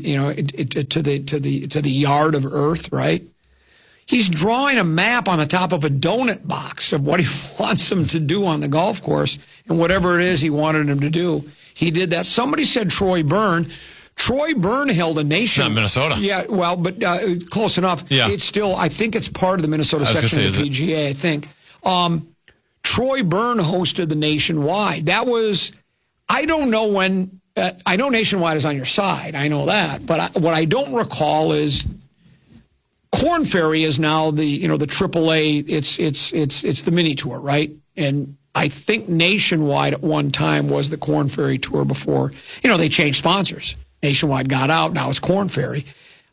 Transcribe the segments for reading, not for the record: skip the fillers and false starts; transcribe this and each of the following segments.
to the yard of Earth, right? He's drawing a map on the top of a donut box of what he wants him to do on the golf course and whatever it is he wanted him to do. He did that. Somebody said Troy Byrne. Troy Byrne held a nation. Not Minnesota. Yeah, well, but close enough. Yeah. It's still, I think it's part of the Minnesota section of the PGA, I think. Troy Byrne hosted the Nationwide. That was, I don't know when, I know Nationwide is on your side. I know that. But what I don't recall is Korn Ferry is now the AAA. It's the mini tour, right? And I think Nationwide at one time was the Korn Ferry tour before. They changed sponsors. Nationwide got out. Now it's Korn Ferry.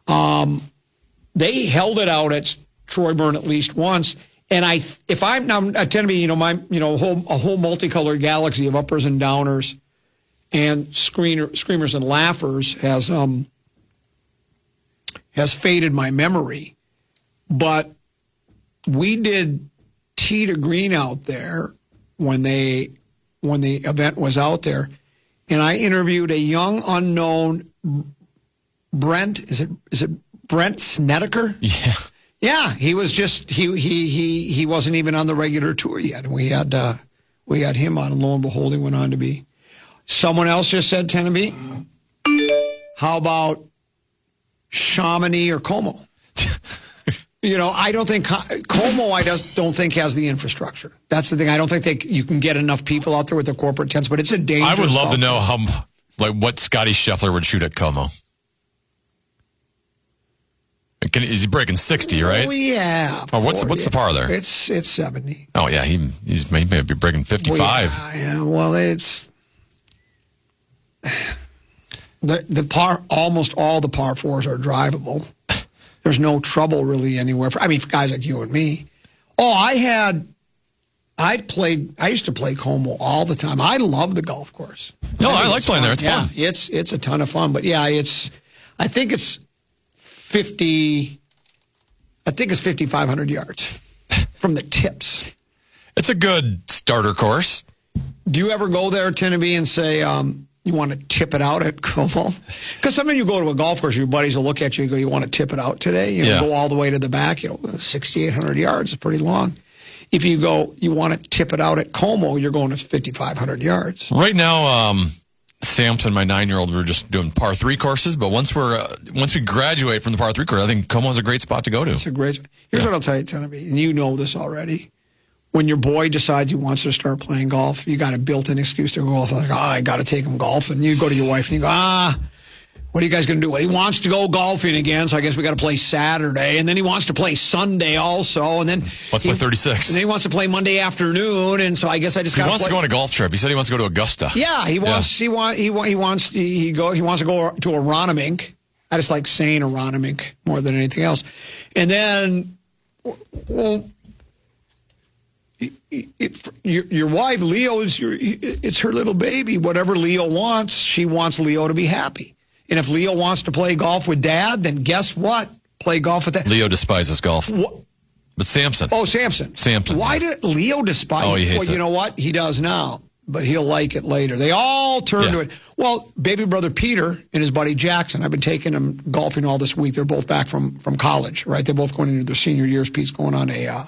They held it out at Troy Byrne at least once. And I tend to be, a whole multicolored galaxy of uppers and downers and screamers and laughers has faded my memory. But we did tee to green out there when the event was out there, and I interviewed a young unknown Brent. Is it Brent Snedeker? Yeah. Yeah, he was just he wasn't even on the regular tour yet. And we had him on, and lo and behold, he went on to be. Someone else just said Tenby. How about Chamonix or Como? I don't think Como. I just don't think has the infrastructure. That's the thing. I don't think you can get enough people out there with the corporate tents. But it's a dangerous. I would love to know what Scotty Scheffler would shoot at Como. Is he breaking 60, right? Oh, yeah. Oh, what's the par there? It's 70. Oh, yeah. He may be breaking 55. Well, yeah. Well, it's the par. Almost all the par fours are drivable. There's no trouble really anywhere. For guys like you and me. Oh, I used to play Como all the time. I love the golf course. No, I like playing there. It's fun. fun. It's a ton of fun. But yeah, I think it's 5,500 yards from the tips. It's a good starter course. Do you ever go there, Tenby, and say you want to tip it out at Como? Because sometimes you go to a golf course, your buddies will look at you and go, you want to tip it out today? Go all the way to the back. 6,800 yards is pretty long. If you go, you want to tip it out at Como, you're going to 5,500 yards. Right now, Samson, my 9-year-old, we're just doing par 3 courses, but once we graduate from the par 3 course, I think Como is a great spot to go to. It's a great. Here's what I'll tell you, Tenby, and you know this already. When your boy decides he wants to start playing golf, you got a built-in excuse to go golf. Like, I got to take him golfing. You go to your wife and you go, what are you guys going to do? Well, he wants to go golfing again, so I guess we got to play Saturday. And then he wants to play Sunday also. And then let's play 36. And then he wants to play Monday afternoon. And so I guess I just got to He wants to go on a golf trip. He said he wants to go to Augusta. Yeah, he wants to go to Aronimink. I just like saying Aronimink more than anything else. And then, well, your wife, Leo, it's her little baby. Whatever Leo wants, she wants Leo to be happy. And if Leo wants to play golf with Dad, then guess what? Play golf with Dad. Leo despises golf. What? But Samson. Oh, Samson. Why did Leo despise it? Oh, he hates it. You know what? He does now, but he'll like it later. They all turn to it. Well, baby brother Peter and his buddy Jackson, I've been taking them golfing all this week. They're both back from college, right? They're both going into their senior years. Pete's going on a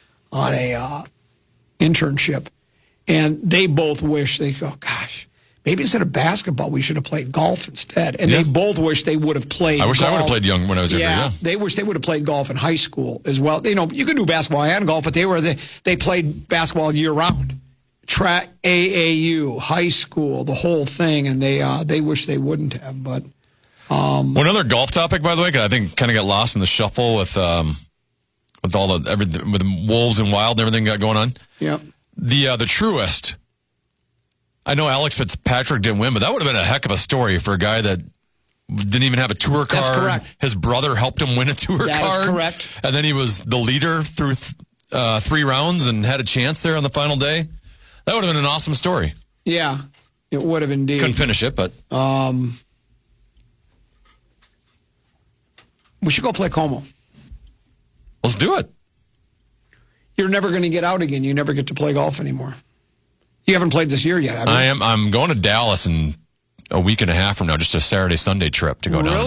internship. And they both wish, they go, gosh, maybe instead of basketball, we should have played golf instead. And they both wish they would have played I wish golf. I would have played young when I was younger. Yeah, they wish they would have played golf in high school as well. You can do basketball and golf, but they played basketball year round. Track, AAU, high school, the whole thing, and they wish they wouldn't have. But one other golf topic, by the way, 'cause I think kind of got lost in the shuffle with all everything with the Wolves and Wild and everything got going on. Yeah. The Truist. I know Alex Fitzpatrick didn't win, but that would have been a heck of a story for a guy that didn't even have a tour card. That's correct. His brother helped him win a tour card. That is correct. And then he was the leader through 3 rounds and had a chance there on the final day. That would have been an awesome story. Yeah, it would have indeed. Couldn't finish it, but we should go play Como. Let's do it. You're never going to get out again. You never get to play golf anymore. You haven't played this year yet, have you? I'm going to Dallas in a week and a half from now, just a Saturday, Sunday trip to go down.